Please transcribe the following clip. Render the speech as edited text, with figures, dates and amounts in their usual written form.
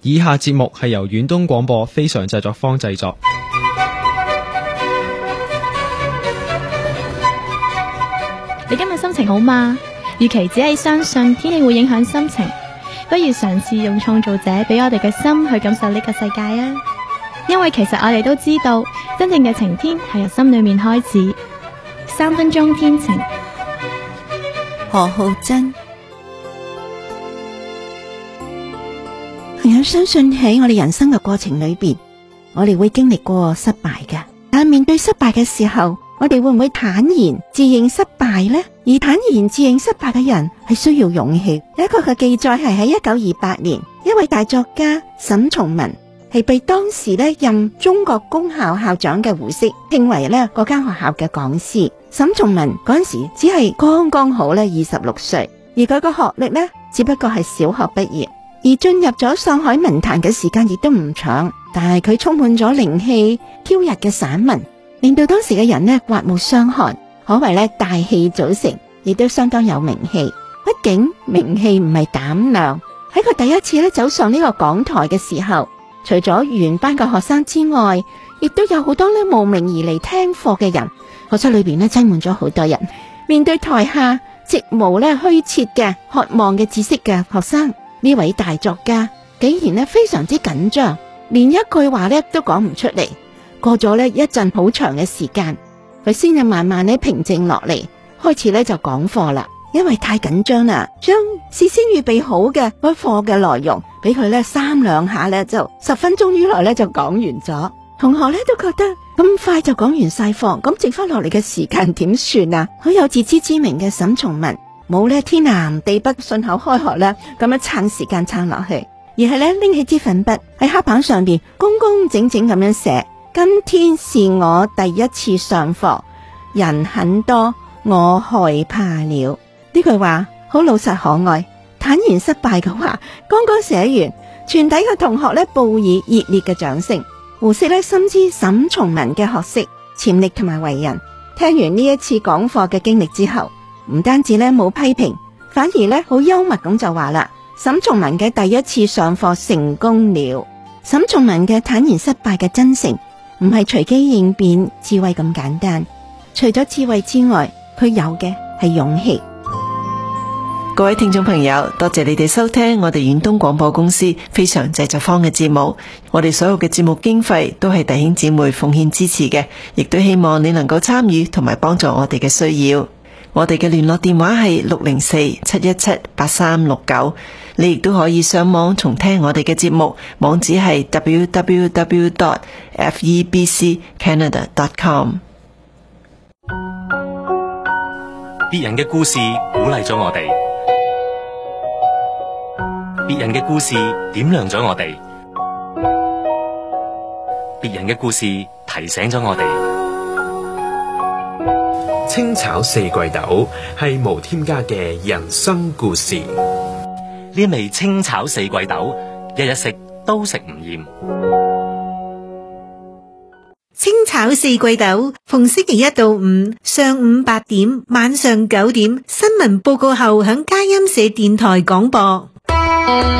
以下節目係由遠東廣播非常製作坊製作。 你今日心情好嗎？與其只係相信天氣會影響心情，不如嘗試用創造者俾我哋嘅心去感受呢個世界啊！因為其實我哋都知道，真正嘅晴天係由心裏面開始。3分鐘天晴。 何浩珍。朋友，相信喺我哋人生嘅過程裏邊，我哋會經歷過失敗嘅。但係面對失敗嘅時候，我哋會唔會坦然自認失敗呢？而坦然自認失敗嘅人係需要勇氣。有一個嘅記載係喺1928年，一位大作家沈從文係被當時任中國公校校長嘅胡適聘為嗰間學校嘅講師。沈從文嗰陣時只係剛剛好26歲，而佢個學歷只不過係小學畢業。而進入咗上海文壇嘅時間亦都唔長，但係佢充滿咗靈氣飄逸嘅散文，令到當時嘅人刮目相看，可謂大器早成，亦都相當有名氣。畢竟名氣唔係膽量。喺佢第一次走上呢個講台嘅時候，除咗原班嘅學生之外，亦都有好多慕名而嚟聽課嘅人。課室裏邊擠滿咗好多人，面對台下直無虛設嘅渴望嘅知識嘅學生，呢位大作家竟然非常之緊張，連一句話都講唔出嚟。過咗一陣好長嘅時間，佢先至慢慢平靜落嚟，開始就講課啦。因為太緊張啦，將事先預備好嘅嗰課嘅內容俾佢3兩下就10分鐘以內就講完咗。同學都覺得咁快就講完晒課，咁剩翻落嚟嘅時間點算啊？好有自知之明嘅沈從文冇天南地北順口開河咁樣撐時間撐落去，而係拎起支粉筆喺黑板上邊工工整整咁樣寫：今天是我第一次上課，人很多，我害怕了。呢句話好老實可愛，坦然失敗嘅話剛剛寫完，全體嘅同學報以熱烈嘅掌聲。胡適深知沈從文嘅學識、潛力同埋為人，聽完呢一次講課嘅經歷之後，唔單止冇批評，反而好幽默咁就話啦：沈從文嘅第一次上課成功了。沈從文嘅坦然失敗嘅真誠，唔係隨機應變、智慧咁簡單。除咗智慧之外，佢有嘅係勇氣。 各位聽眾朋友，多謝你哋收聽我哋遠東廣播公司非常製作坊嘅節目。我哋所有嘅節目經費都係弟兄姊妹奉獻支持嘅，亦都希望你能夠參與同埋幫助我哋嘅需要。我哋嘅聯絡電話係604-717-8369，你亦都可以上網重聽我哋嘅節目，網址係 www.febccanada.com。 別人嘅故事鼓勵咗我哋，別人嘅故事點亮咗我哋，別人嘅故事提醒咗我哋。 清炒四季豆係無添加嘅人生故事。 呢味清炒四季豆，日日食都食唔厭。 清炒四季豆，逢星期1到5上午8點，晚上9點，新聞報告後響佳音社電台廣播。